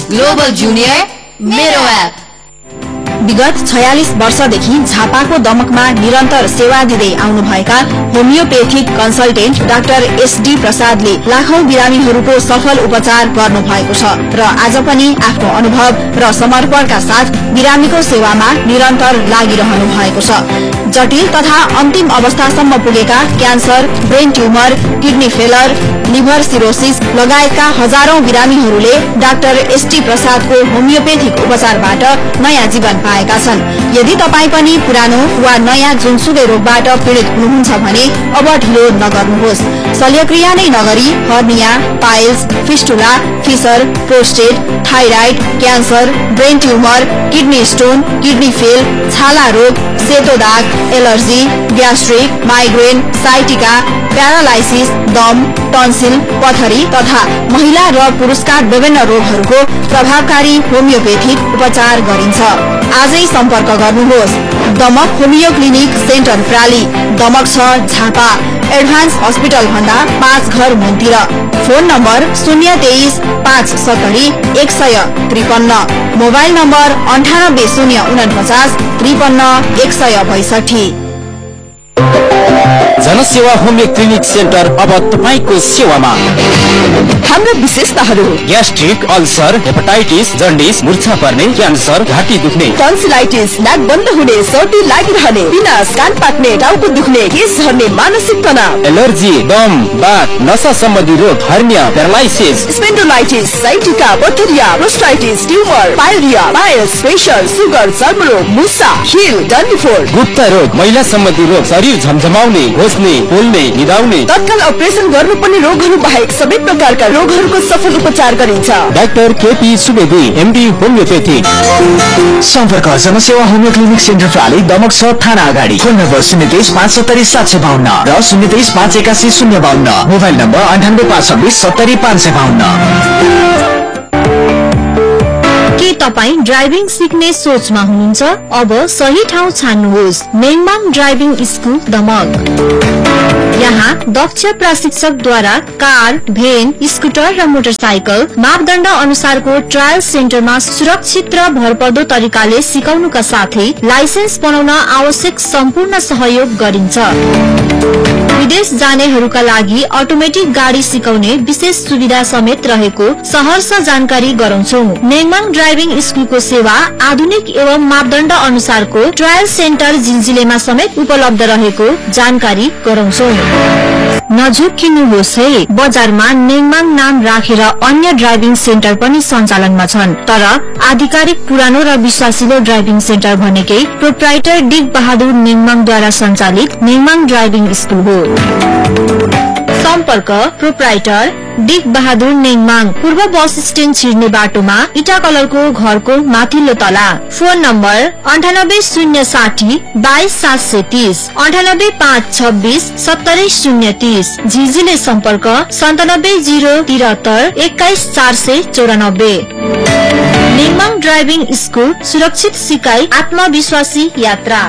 Global junior मेरो app. विगत 46 वर्षदेखि झापाको दमकमा निरन्तर सेवा दिँदै आउनुभएका होमियोपेथिक कन्सल्टेन्ट डाक्टर एसडी प्रसादले लाखौं बिरामीहरूको सफल उपचार गर्नु भएको छ र आज पनि आफ्नो अनुभव र समर्पणका साथ बिरामीको सेवामा निरन्तर लागिरहनु भएको छ। जटिल तथा अन्तिम अवस्थासम्म पुगेका cancer, brain tumour, kidney failure, liver cirrhosis लगायतका हजारौं बिरामीहरूले डाक्टर एसडी प्रसादको होमियोपेथिक उपचारबाट नयाँ जीवन पाएका छन्। यदि तपाई पनि पुरानो वा नयाँ जुनसुकै रोगबाट पीड़ित हुनुहुन्छ भने अब ढिलो नगर्नुहोस्। शल्यक्रिया नै नगरी hernia, piles, fistula, fissure, prostate, thyroid, cancer, brain tumour, kidney stone, kidney fail, छाला रोग, सेतो दाग, allergy, gastric, migraine, sciatica, paralysis, दम, टन्सिल, पथरी तथा महिला र पुरुषका विभिन्न रोगहरूको प्रभावकारी होमियोपेथिक उपचार गरिन्छ। आजै सम्पर्क गर्नुहोस्। Damak homeo clinic centre प्राली, Damak 6 Jhapa, advance hospital भन्दा 5 घर मुन्तिर। Phone number 023 570 153, mobile number 98 049 53 162। जनसेवा होमियो क्लिनिक सेन्टर अब तपाईको सेवामा। हाम्रो विशेषताहरू: ग्यास्ट्रिक, अल्सर, हेपाटाइटिस, जन्डिस, मूर्छा पर्ने, क्यान्सर, घाँटी दुख्ने, टन्सिलाइटिस, नाक बन्द हुने, सर्दी लागिरहने, पिनास, कान पाक्ने, टाउको दुख्ने, केश झर्ने, मानसिक तनाव, एलर्जी, दम, बात, नसा सम्बन्धी रोग, hernia, paralysis, स्पेन्डोलाइटिस, sciatica, bacteria, प्रोस्टाइटिस, tumour, पाइरिया, piles, pressure, sugar, चर्मरोग, मुसा, हिल, डन्डीफोर, गुप्त रोग, महिला सम्बन्धी रोग, शरीर झमझमाउने, घोस्ने, पोल्ने, निदाउने, तत्काल अपरेसन गर्नुपर्ने रोगहरू बाहेक सबै प्रकारका रोगहरूको सफल उपचार गरिन्छ। Doctor KP Subedi, MD homeopathic. सम्पर्क जनसेवा होमियो क्लिनिक सेन्टर प्राली, दमक 6 थाना अगाडि। फोन नम्बर 023 570 752 र 023 581 052, मोबाइल नम्बर 98 526 70 552। के तपाईँ ड्राइभिङ सिक्ने सोचमा हुनुहुन्छ? अब सही ठाउँ छान्नुहोस्। मेङमाङ ड्राइभिङ स्कुल दमक। यहाँ दक्ष प्रशिक्षकद्वारा कार, भ्यान, स्कुटर र मोटरसाइकल मापदण्ड अनुसारको ट्रायल सेन्टरमा सुरक्षित र भरपर्दो तरिकाले सिकाउनुका साथै लाइसेन्स बनाउन आवश्यक सम्पूर्ण सहयोग गरिन्छ। विदेश जानेहरूका लागि अटोमेटिक गाडी सिकाउने विशेष सुविधा समेत रहेको सहर्ष जानकारी गराउँछौ। मेङमाङ ड्राइभिङ स्कुलको सेवा आधुनिक एवं मापदण्ड अनुसारको ट्रायल सेन्टर जिलजिलेमा समेत उपलब्ध रहेको जानकारी गराउँछौ। नझुक्किनुहोस् है, बजारमा नेङमाङ नाम राखेर अन्य ड्राइभिङ सेन्टर पनि सञ्चालनमा छन्, तर आधिकारिक पुरानो र विश्वासिलो ड्राइभिङ सेन्टर भनेकै प्रोप्राइटर डिक बहादुर नेङमाङद्वारा सञ्चालित नेङमाङ ड्राइभिङ स्कुल हो। सम्पर्क प्रोप्राइटर डिक बहादुर नेङमाङ, पूर्व बस स्ट्यान्ड छिर्ने बाटोमा, इटा कलरको घरको माथिल्लो तला। Phone number 98 060 22 730, 98 526 70 030। झिझिले सम्पर्क 97 073 21 494। नेङमाङ ड्राइभिङ स्कुल, सुरक्षित सिकाइ, आत्मविश्वासी यात्रा।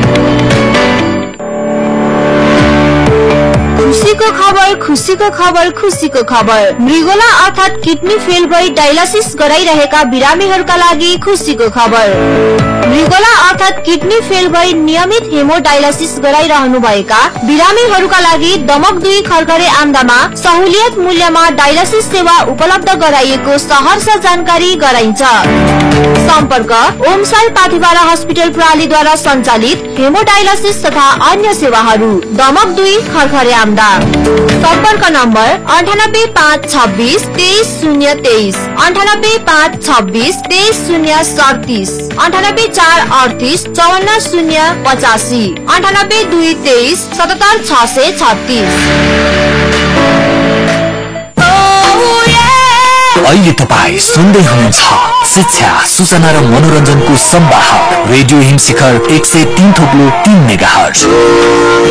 खुसीको खबर, खुसीको खबर, खुसीको खबर। मृगोला अर्थात किडनी फेल भई डायलासिस गराइरहेका बिरामीहरूका लागि खुसीको खबर। मृगोला अर्थात किडनी फेल भई नियमित हेमोडायलासिस गराइरहनु भएका बिरामीहरूका लागि दमक 2 खरखरे आम्दामा सहुलियत मूल्यमा डायलासिस सेवा उपलब्ध गराइएको सहर्ष जानकारी गराइन्छ। सम्पर्क ओम साई पाथिबारा हस्पिटल प्रालीद्वारा सञ्चालित हेमोडायलासिस तथा अन्य सेवाहरू, दमक 2 खरखरे आम्दा। सम्पर्क नम्बर 98 526 23 023, 98 526 23 037, 98 438 54 085, 98 2 23 77 636। अहिले तपाईँ सुन्दै हुनुहुन्छ शिक्षा, सूचना र मनोरञ्जनको सम्वाहक रेडियो हिमशिखर 103.3 मेगाहर्ज।